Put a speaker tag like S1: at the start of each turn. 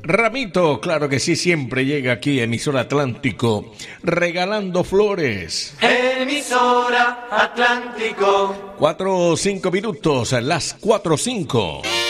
S1: Ramito, claro que sí, siempre llega aquí, emisora Atlántico, regalando flores.
S2: Emisora Atlántico.
S1: 4 o 5 minutos, las 4 o 5.